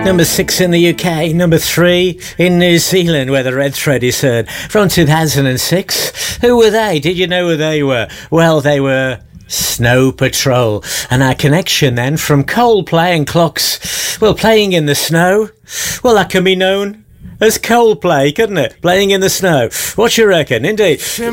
Number 6 in the UK, number 3 in New Zealand, where the red thread is heard. From 2006, who were they? Did you know who they were? Well, they were Snow Patrol. And our connection then from Coldplay and Clocks, well, playing in the snow, well, that can be known as Coldplay, couldn't it? Playing in the snow. What you reckon? Indeed.